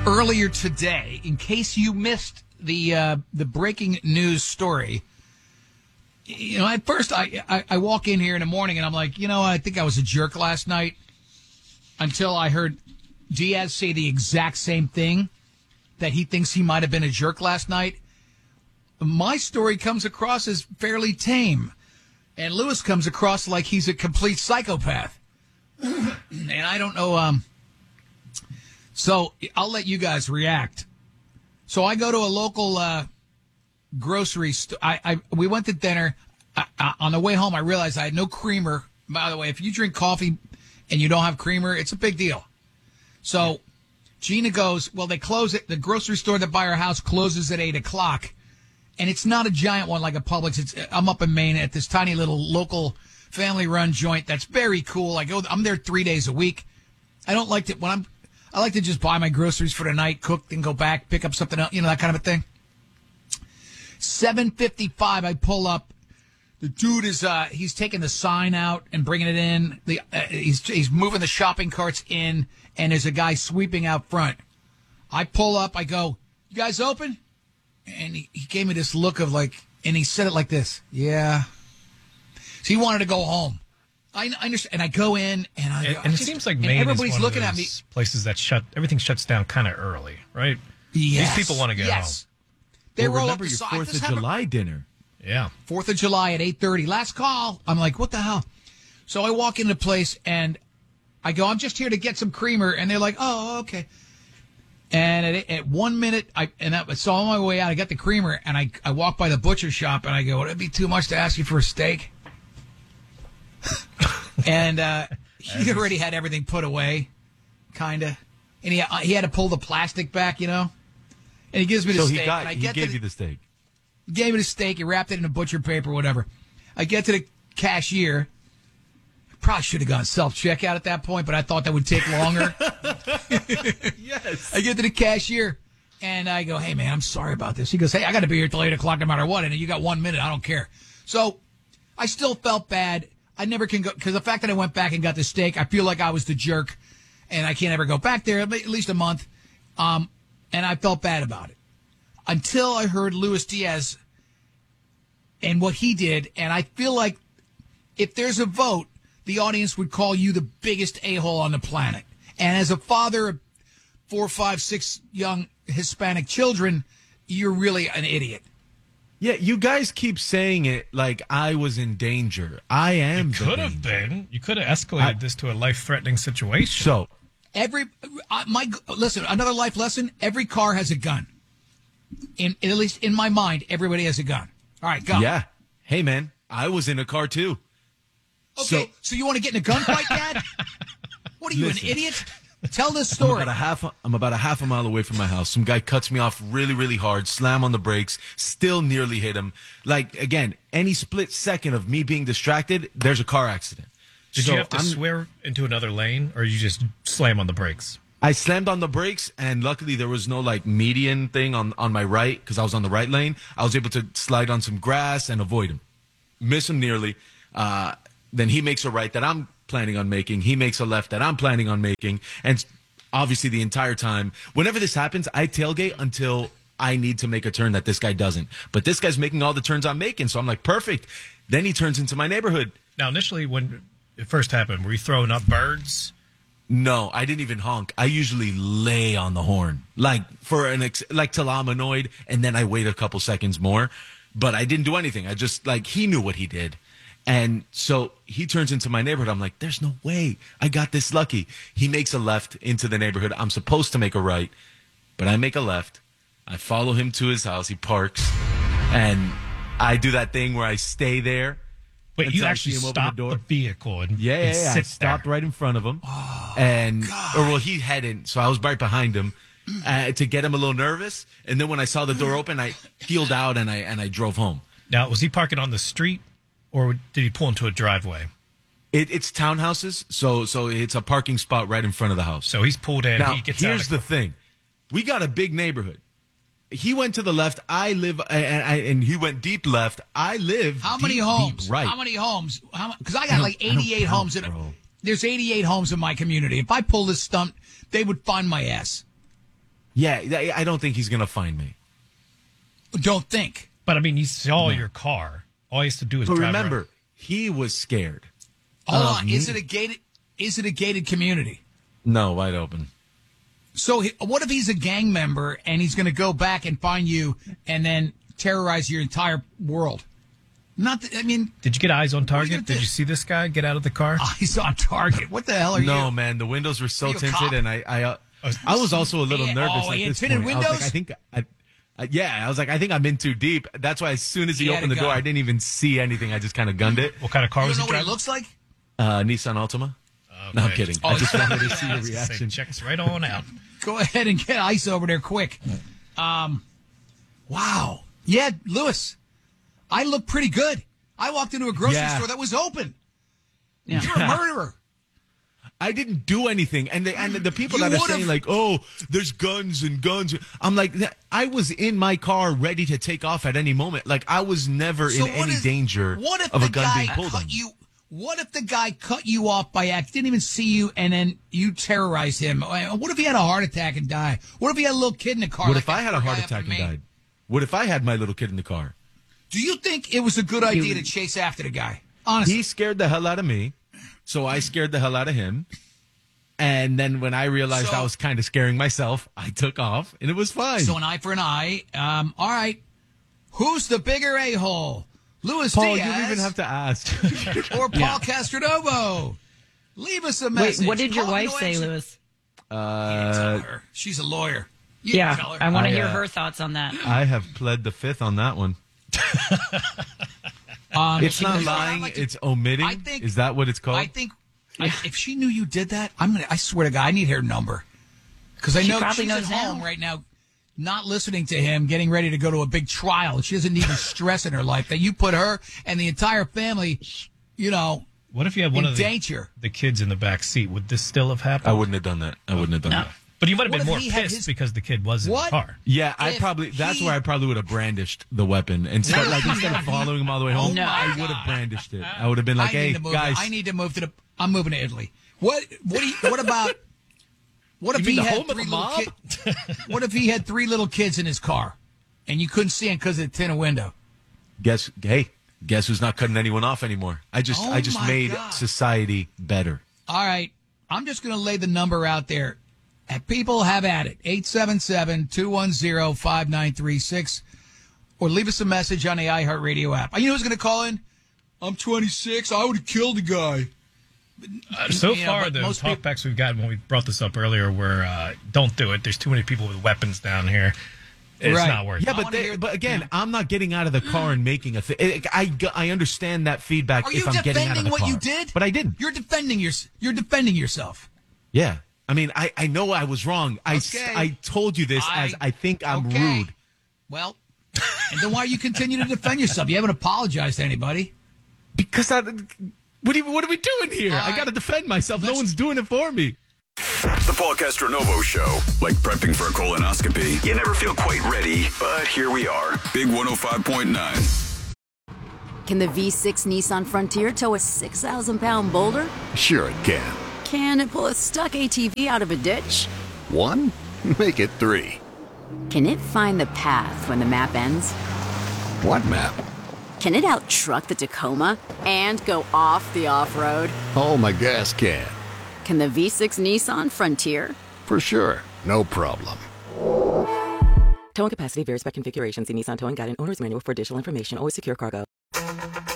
Earlier today, in case you missed the breaking news story, at first I walk in here in the morning and I'm like, I think I was a jerk last night until I heard Diaz say the exact same thing, that he thinks he might have been a jerk last night. My story comes across as fairly tame, and Lewis comes across like he's a complete psychopath. And I don't know, so I'll let you guys react. So I go to a local grocery store. We went to dinner. On the way home, I realized I had no creamer. By the way, if you drink coffee and you don't have creamer, it's a big deal. So Gina goes, well, they close it. The grocery store that by our house closes at 8 o'clock. And it's not a giant one like a Publix. I'm up in Maine at this tiny little local family-run joint that's very cool. I'm there 3 days a week. I don't like it I like to just buy my groceries for the night, cook, then go back, pick up something else, that kind of a thing. 7:55, I pull up. The dude is he's taking the sign out and bringing it in. He's moving the shopping carts in, and there's a guy sweeping out front. I pull up. I go, "You guys open?" And he gave me this look of and he said it like this. Yeah. So he wanted to go home. I understand. And I go in and it seems like Maine everybody's is one looking of at me. those places that everything shuts down kind of early, right? Yes. These people want to get home. They roll remember up the your sign. 4th of July dinner. Yeah. 4th of July at 8:30. Last call. I'm like, what the hell? So I walk into the place and I go, I'm just here to get some creamer. And they're like, oh, okay. And at 1 minute, so on my way out, I got the creamer and I walk by the butcher shop and I go, would it be too much to ask you for a steak? And he already had everything put away, kind of. And he had to pull the plastic back, And he gives me the steak. He gave you the steak. He gave me the steak. He wrapped it in a butcher paper, whatever. I get to the cashier. Probably should have gone self-checkout at that point, but I thought that would take longer. Yes. I get to the cashier, and I go, hey, man, I'm sorry about this. He goes, hey, I got to be here till 8 o'clock no matter what, and you got 1 minute. I don't care. So I still felt bad. I never can go, because the fact that I went back and got the steak, I feel like I was the jerk, and I can't ever go back there, at least a month. And I felt bad about it until I heard Luis Diaz and what he did, and I feel like if there's a vote, the audience would call you the biggest a-hole on the planet. And as a father of 4, 5, 6 young Hispanic children, you're really an idiot. Yeah, you guys keep saying it like I was in danger. I am. You could have been. You could have escalated this to a life-threatening situation. So, listen, another life lesson, every car has a gun. At least in my mind, everybody has a gun. All right, go. Yeah. Hey, man, I was in a car, too. Okay, so you want to get in a gunfight, Dad? What are you, an idiot? Tell this story. I'm about a half a mile away from my house. Some guy cuts me off really, really hard, slam on the brakes, still nearly hit him. Again, any split second of me being distracted, there's a car accident. Did you have to swear into another lane, or you just slam on the brakes? I slammed on the brakes, and luckily there was no median thing on my right, because I was on the right lane. I was able to slide on some grass and avoid him. Miss him nearly. Then he makes a right that I'm planning on making. He makes a left that I'm planning on making. And obviously the entire time, whenever this happens, I tailgate until I need to make a turn that this guy doesn't. But this guy's making all the turns I'm making, so I'm like, perfect. Then he turns into my neighborhood. Now, initially, when it first happened, were you throwing up birds? No, I didn't even honk. I usually lay on the horn, till I'm annoyed, and then I wait a couple seconds more. But I didn't do anything. I just, he knew what he did. And so he turns into my neighborhood. I'm like, there's no way I got this lucky. He makes a left into the neighborhood. I'm supposed to make a right, but I make a left. I follow him to his house. He parks, and I do that thing where I stay there. Wait, you actually stopped the vehicle and I stopped right in front of him. Oh, he hadn't, so I was right behind him to get him a little nervous. And then when I saw the door open, I peeled out and I drove home. Now, was he parking on the street? Or did he pull into a driveway? It's townhouses, so it's a parking spot right in front of the house. So he's pulled in. Now, he gets here's the thing. We got a big neighborhood. He went to the left. I live, and he went deep left. I live many homes? Deep right. How many homes? Because I got 88 homes. There's 88 homes in my community. If I pull this stunt, they would find my ass. Yeah, I don't think he's going to find me. Don't think. But I mean, he saw your car. All he has to do is But drive remember, around. he was scared. Hold on. Is it a gated? Is it a gated community? No, wide open. So what if he's a gang member and he's going to go back and find you and then terrorize your entire world? I mean, Did you get eyes on you gonna target? do? Did you see this guy get out of the car? eyes on target. What the hell are you? No, man, the windows were so Are you a tinted, cop? and I was also a little Yeah, nervous oh, at he had this tinted point. I was windows? like, I was like, I think I'm in too deep. That's why as soon as he He had opened a the door, gun. I didn't even see anything. I just kind of gunned it. What kind of car You was don't he know what it driving? looks like? Nissan Altima. No, I'm Okay. kidding. Oh, I just wanted to Yeah, see I your was gonna say, reaction. check us right on out. Go ahead and get ice over there quick. Wow. Yeah, Lewis, I look pretty good. I walked into a grocery Yeah. store that was open. Yeah. You're a murderer. I didn't do anything, and the people You that are would've- saying like, "Oh, there's guns and guns," I'm like, I was in my car ready to take off at any moment. Like I was never So in what any is- danger what if of the a gun guy being pulled on cut me. you? What if the guy cut you off by accident, didn't even see you, and then you terrorized him? What if he had a heart attack and died? What if he had a little kid in the car? What like if I that had a poor heart guy attack after and me? died? What if I had my little kid in the car? Do you think it was a good idea to chase after the guy? Honestly, He scared the hell out of me, so I scared the hell out of him. And then when I realized So- I was kind of scaring myself, I took off, and it was fine. so an eye for an eye. All right, who's the bigger a-hole? Louis Paul, Diaz you don't even have to ask. or Paul Castronovo? Leave us a message. Wait, what did your Call wife no say, answer. Lewis? Tell her. She's a lawyer. You can Yeah, tell her. I want to I, hear her thoughts on that. I have pled the fifth on that one. It's not because lying; I'd like to- it's omitting. I think- Is that what it's called? I think if she knew you did that, I swear to God, I need her number because I She know probably she's at knows home now. right now, not listening to him, getting ready to go to a big trial. She doesn't need the stress in her life that you put her and the entire family, What if you had one in of danger. the kids in the back seat? Would this still have happened? I wouldn't have done that. I wouldn't have done that. But you might have What been if more he had pissed his- because the kid was in What? the car. Yeah, If that's he- where I probably would have brandished the weapon instead of following him all the way home. No. I would have brandished it. I would have been like, I need "Hey, to move. guys, I need to move to the. I'm moving to Italy. What about? What if mean he the had home of three the little mob? kids? What if he had three little kids in his car, and you couldn't see him because of the tinted window? guess who's not cutting anyone off anymore? I just Oh my made God. society better." All right, I'm just going to lay the number out there. And people have at it. 877-210-5936. Or leave us a message on the iHeartRadio app. You know who's going to call in? I'm 26. I would have killed the guy. So You know, far, but the most people- talkbacks we've gotten when we brought this up earlier were, don't do it. There's too many people with weapons down here. It's Right. not worth Yeah, it. I but wanna hear- but again, I'm not getting out of the car and making a thing. I understand that feedback Are you if I'm getting out of defending the what car. you did? But I didn't. You're defending yourself. Yeah. I mean, I know I was wrong. Okay. I told you this as I think I'm okay. rude. Well, and then why you continue to defend yourself? You haven't apologized to anybody. Because what are we doing here? All I right. got to defend myself. No Let's- one's doing it for me. The Paul Castronovo Show. Like prepping for a colonoscopy. You never feel quite ready, but here we are. Big 105.9. Can the V6 Nissan Frontier tow a 6,000-pound boulder? Sure it can. Can it pull a stuck ATV out of a ditch? One? Make it three. Can it find the path when the map ends? What map? Can it out-truck the Tacoma and go off the off-road? Oh, my gas can. Can the V6 Nissan Frontier? For sure. No problem. Towing capacity varies by configuration. See Nissan Towing Guide and Owner's Manual for additional information. Always secure cargo.